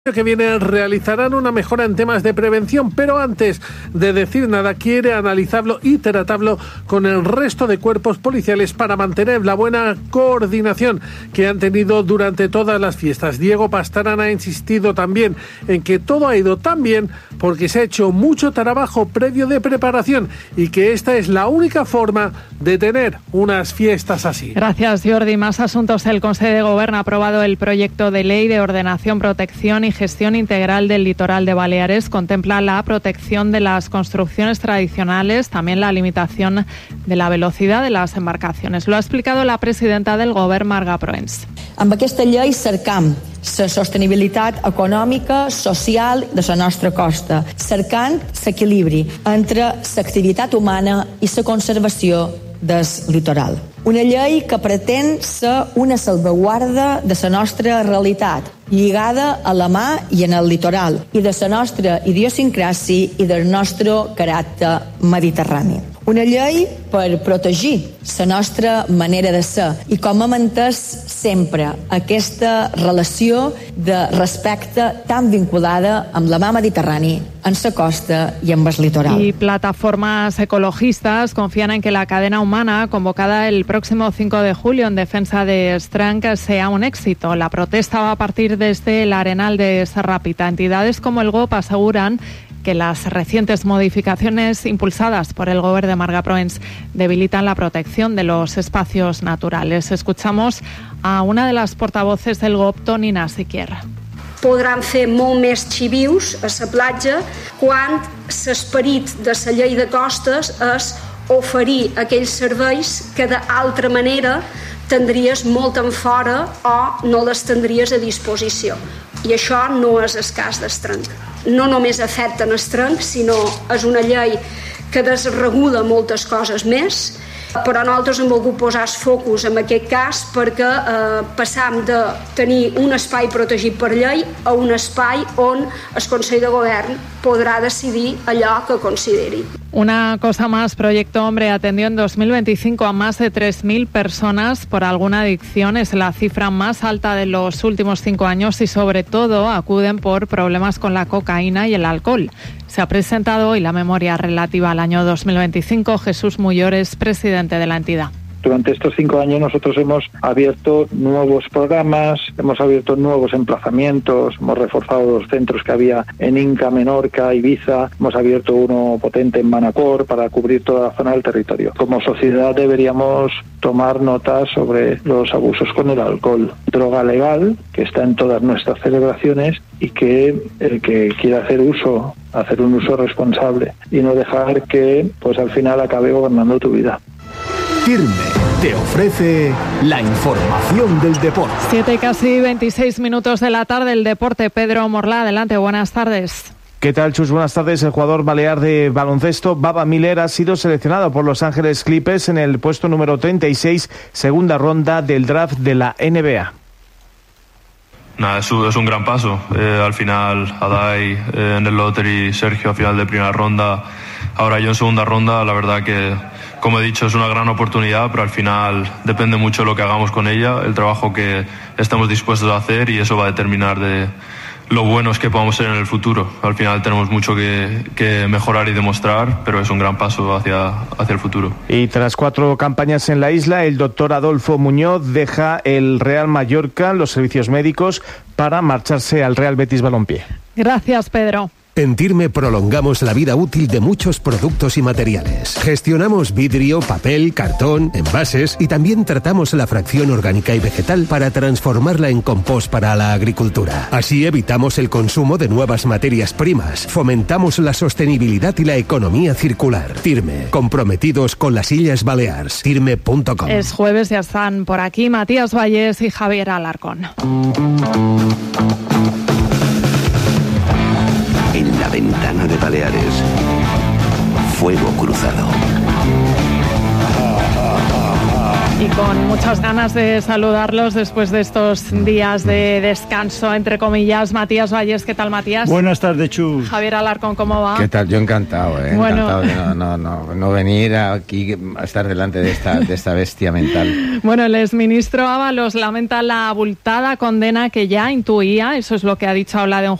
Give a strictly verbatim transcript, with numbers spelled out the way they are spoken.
que viene realizarán una mejora en temas de prevención, pero antes de decir nada quiere analizarlo y tratarlo con el resto de cuerpos policiales para mantener la buena coordinación que han tenido durante todas las fiestas. Diego Pastrana ha insistido también en que todo ha ido tan bien porque se ha hecho mucho trabajo previo de preparación y que esta es la única forma de tener unas fiestas así. Gracias, Jordi. Más asuntos. El Consejo de Gobierno ha aprobado el proyecto de ley de ordenación, protección y gestión integral del litoral de Baleares. Contempla la protección de las construcciones tradicionales, también la limitación de la velocidad de las embarcaciones. Lo ha explicado la presidenta del Govern, Marga Proens. Amb aquesta llei cercam la sostenibilitat econòmica, social de la nostra costa, cercant l'equilibri entre l'activitat humana i la conservació del litoral. Una llei que pretén ser una salvaguarda de la nostra realitat, lligada a la mar i en el litoral, i de la nostra idiosincràsia i del nostre caràcter mediterrani. Una llei per protegir la nostra manera de ser i com hem entès sempre aquesta relació de respecte tan vinculada amb la mar Mediterrània, en la costa y en el litoral. Y plataformas ecologistas confían en que la cadena humana convocada el próximo cinco de julio en defensa de Stranc sea un éxito. La protesta va a partir desde el Arenal de Serrapita. Entidades como el G O P aseguran que las recientes modificaciones impulsadas por el Govern de Marga Proens debilitan la protección de los espacios naturales. Escuchamos a una de las portavoces del G O P, Toni Nasiquier. Podran fer molt més xivius a la platja quan l'esperit de la llei de costes és oferir aquells serveis que d'altra manera tindries molt en fora o no les tindries a disposició. I això no és el cas d'Estrenc. No només afecta en Estrenc, sinó és una llei que desregula moltes coses més, però nosaltres hem volgut posar el focus en aquest cas perquè eh, passam de tenir un espai protegit per llei a un espai on el Consell de Govern podrà decidir allò que consideri. Una cosa más, Proyecto Hombre atendió en dos mil veinticinco a más de tres mil personas por alguna adicción. Es la cifra más alta de los últimos cinco años y sobre todo acuden por problemas con la cocaína y el alcohol. Se ha presentado hoy la memoria relativa al año dos mil veinticinco. Jesús Mullores, presidente de la entidad. Durante estos cinco años nosotros hemos abierto nuevos programas, hemos abierto nuevos emplazamientos, hemos reforzado los centros que había en Inca, Menorca, Ibiza, hemos abierto uno potente en Manacor para cubrir toda la zona del territorio. Como sociedad deberíamos tomar nota sobre los abusos con el alcohol, droga legal que está en todas nuestras celebraciones y que el que quiera hacer uso, hacer un uso responsable y no dejar que pues al final acabe gobernando tu vida. Firme te ofrece la información del deporte. Siete casi veintiséis minutos de la tarde, el deporte. Pedro Morlá, adelante, buenas tardes. ¿Qué tal, Chus? Buenas tardes. El jugador balear de baloncesto, Baba Miller, ha sido seleccionado por Los Ángeles Clippers en el puesto número treinta y seis, segunda ronda del draft de la N B A. Nada, es un, es un gran paso. Eh, al final, Adai eh, en el lottery, Sergio a final de primera ronda, ahora yo en segunda ronda. La verdad que, como he dicho, es una gran oportunidad, pero al final depende mucho de lo que hagamos con ella, el trabajo que estamos dispuestos a hacer, y eso va a determinar de lo buenos que podamos ser en el futuro. Al final tenemos mucho que, que mejorar y demostrar, pero es un gran paso hacia, hacia el futuro. Y tras cuatro campañas en la isla, el doctor Adolfo Muñoz deja el Real Mallorca, los servicios médicos, para marcharse al Real Betis Balompié. Gracias, Pedro. En Tirme prolongamos la vida útil de muchos productos y materiales. Gestionamos vidrio, papel, cartón, envases y también tratamos la fracción orgánica y vegetal para transformarla en compost para la agricultura. Así evitamos el consumo de nuevas materias primas, fomentamos la sostenibilidad y la economía circular. Tirme, comprometidos con las Illes Balears. Tirme punto com. Es jueves, ya están por aquí Matías Vallés y Javier Alarcón. En la ventana de Baleares, fuego cruzado. Y con mucha muchas ganas de saludarlos después de estos días de descanso, entre comillas. Matías Valles, ¿qué tal, Matías? Buenas tardes, Chus. Javier Alarcón, ¿cómo va? ¿Qué tal? Yo encantado, ¿eh? Bueno. Encantado de no, no, no, no venir aquí a estar delante de esta, de esta bestia mental. Bueno, el exministro Ábalos lamenta la abultada condena que ya intuía, eso es lo que ha dicho, habla de un